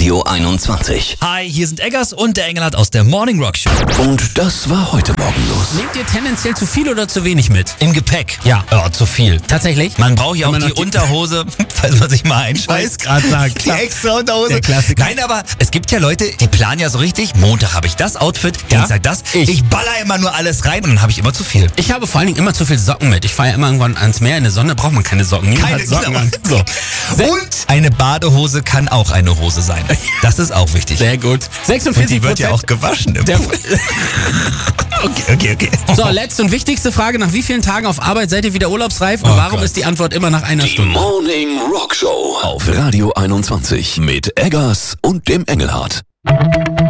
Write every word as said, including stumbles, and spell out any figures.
Radio einundzwanzig. Hi, hier sind Eggers und der Engelhardt aus der Morning Rock Show. Und das war heute Morgen los. Nehmt ihr tendenziell zu viel oder zu wenig mit? Im Gepäck? Ja. Ja, zu viel. Tatsächlich? Man braucht ja auch Wenn die, man noch die- Unterhose, falls man sich mal einscheißt. gerade sagen. Die extra Unterhose. Der Klassiker. Nein, aber es gibt ja Leute, die planen ja so richtig. Montag habe ich das Outfit, Ja? Dienstag das. Ich. Ich baller immer nur alles rein und dann habe ich immer zu viel. Ich habe vor allen Dingen immer zu viel Socken mit. Ich fahre ja immer irgendwann ans Meer, in der Sonne braucht man keine Socken. Niemand Keine hat Socken genau. an. So. Sehr, Und eine Badehose kann auch eine Hose sein. Das ist auch wichtig. sehr gut. Und sechsundvierzig die wird ja auch Prozent gewaschen im der, Okay, okay, okay. So, letzte und wichtigste Frage. Nach wie vielen Tagen auf Arbeit seid ihr wieder urlaubsreif? Und Oh warum Gott. ist die Antwort immer nach einer Die Stunde? Morning Rock Show auf Radio einundzwanzig mit Eggers und dem Engelhardt.